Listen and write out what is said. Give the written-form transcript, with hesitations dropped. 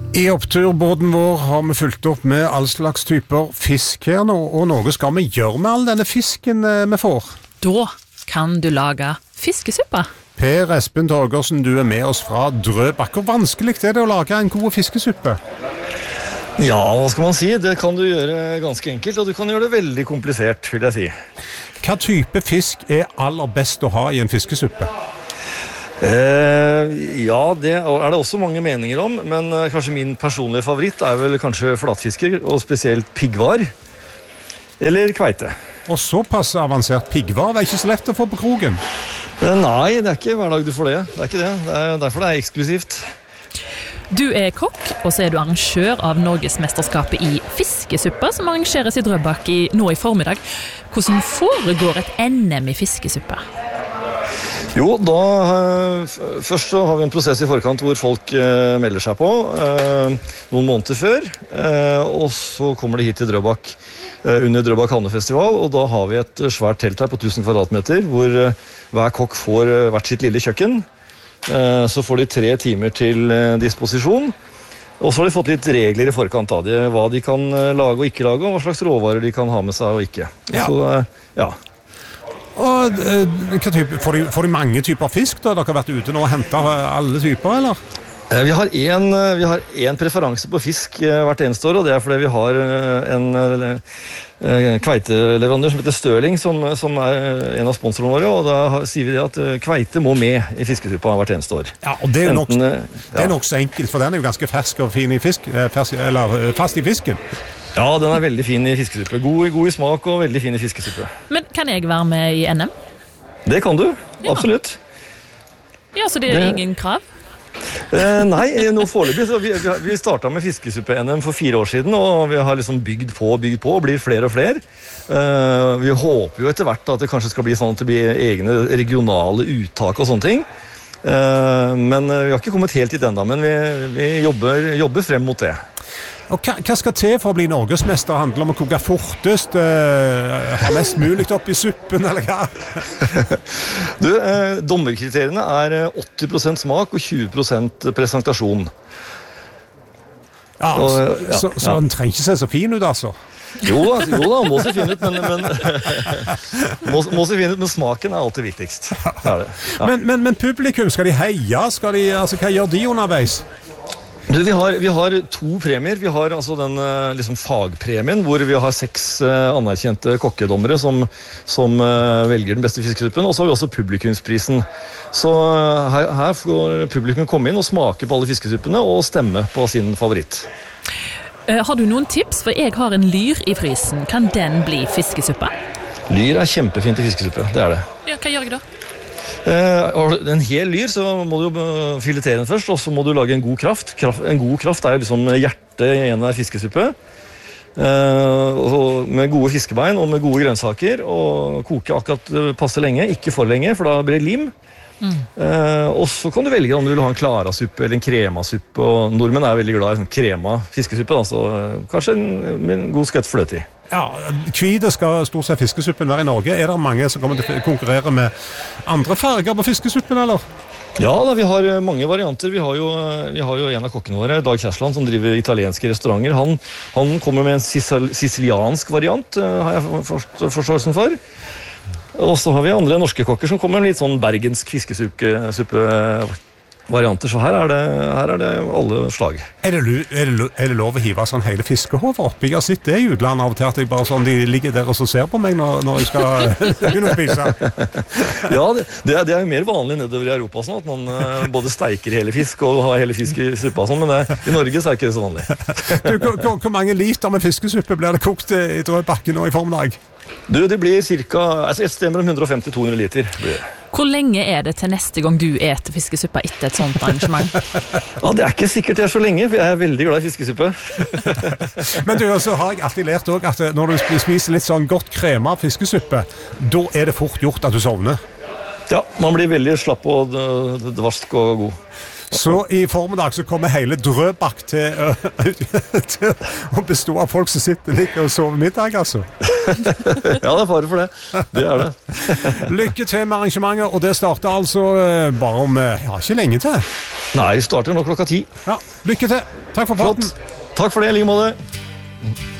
I oppturbåten vår har vi fulgt opp med all slags typer fisk her nå, og noe skal vi gjøre med all denne fisken vi får. Da kan du lage fiskesuppa. Per Espen Torgersen, du med oss fra Drøbak. Hvor vanskelig er det å lage en god fiskesuppe? Ja, hva skal man si? Det kan du gjøre ganske enkelt, og du kan gjøre det veldig komplisert, vil jeg si. Hva type fisk aller best å ha I en fiskesuppe? Ja, det er det også mange meninger om, men kanskje min personlige favoritt vel kanskje flatfisker, og spesielt piggvar, eller kveite. Og såpass avansert piggvar, det ikke så lett å få på krogen? Nei, det ikke hver dag du får det. Det ikke det. Det derfor det eksklusivt. Du kokk, og så du arrangør av Norgesmesterskapet I fiskesuppa, som arrangeres I Drøbak nå I formiddag. Hvordan foregår et NM I fiskesuppa? Jo, først så har vi en prosess I forkant hvor folk melder seg på noen måneder før, og så kommer de hit til Drøbak under Drøbak Havnefestival, og da har vi et svært telt her på 1000 kvadratmeter, hvor hver kokk får hvert sitt lille kjøkken. Så får de 3 timer til disposisjon, og så har de fått litt regler I forkant av det, hva de kan lage og ikke lage, og hva slags råvarer de kan ha med seg og ikke. Ja. Så, ja. Og får de mange typer fisk da? Dere har vært ute nå og hentet alle typer, eller? Vi har en preferanse på fisk hvert eneste år, og det fordi vi har en kveiteleverandør som heter Stirling, som en av sponsorene våre, og da sier vi det at kveite må med I fiskesuppa hvert eneste år. Ja, og det nok så enkelt, for den jo ganske fersk og fin I fisk, fast I fisken. Ja, den veldig fin I fiskesuppe. God I smak og veldig fin I fiskesuppe. Men kan jeg være med I NM? Det kan du, absolutt. Ja, så det ingen krav? Nei, nå foreløpig så vi startet med fiskesuppe-NM for 4 år siden, og vi har liksom bygd på, og blir flere og flere. Vi håper jo etter hvert at det kanskje skal bli sånn at det blir egne regionale uttak og sånne ting. Men vi har ikke kommet helt hit enda, men vi jobber frem mot det. Og hva skal til for å bli Norgesmester? Handler om å koke fortest, ha mest mulig opp I suppen, eller hva? Dommerkriteriene 80% smak og 20% presentasjon. Ja, så den trenger ikke se så fin ut, altså? Jo da, må se fin ut, men må se fin ut, men smaken alltid viktigst. Det. Ja. Men publikum, skal de heie? Hva gjør de underveis? Vi har 2 premier. Vi har altså den liksom fagpremien, hvor vi har 6 anerkjente kokkedommere som velger den beste fiskesuppen, og så har vi også publikumsprisen. Så her får publikum komme inn og smake på alle fiskesuppene og stemme på sin favoritt. Har du noen tips? For jeg har en lyr I frysen. Kan den bli fiskesuppa? Lyr kjempefint I fiskesuppe, det det. Ja, hva gjør jeg da? En hel lyr, så må du filetere den først, og så må du lage en god kraft. En god kraft jo liksom hjertet I en fiskesuppe. Med gode fiskebein og med gode grønnsaker, og koke akkurat passe lenge, ikke for lenge, for da blir det lim. Og så kan du velge om du vil ha en klarasuppe eller en kremasuppe, og nordmenn veldig glad I krema fiskesuppe, da, så kanskje en god skvett fløte I. Ja, kvide skal stort sett fiskesuppen være I Norge. Det mange som kommer til å konkurrere med andre farger på fiskesuppen, eller? Ja, vi har mange varianter. Vi har jo en av kokkene våre, Dag Kjærsland, som driver italienske restauranter. Han kommer med en siciliansk variant, har jeg forståelsen for. Og så har vi andre norske kokker som kommer med litt sånn bergensk fiskesuppe varianter, så her det alle slag. Det lov å hive sånn hele fiskehover opp? Jeg har sett det I utlandet av og til, at jeg bare sånn, de ligger der og så ser på meg når jeg skal begynne å spise. Ja, det jo mer vanlig nedover I Europa, sånn at man både steiker hele fisk og har hele fisk I suppa, sånn, men I Norge så ikke det så vanlig. Hvor mange liter med fiskesuppe blir det kokt I Drøbak nå I formiddag? Det blir cirka, et sted mellom 150-200 liter blir det. Hvor lenge det til neste gang du eter fiskesuppa etter et sånt arrangement? Ja, det ikke sikkert det så lenge, for jeg veldig glad I fiskesuppe. Men så har jeg alltid lært også at når du spiser litt sånn godt krema fiskesuppe, da det fort gjort at du sovner. Ja, man blir veldig slapp og dvask og god. Så I formiddag så kommer hele Drøbak til å bestå av folk som sitter litt og sover middag, altså? Ja, det er fare for det. Det er det. Lykke til med arrangementet, og det starter altså bare om, ikke lenge til. Nei, vi starter nå 10:00. Ja, lykke til. Takk for praten. Flott. Takk for det, i like måte.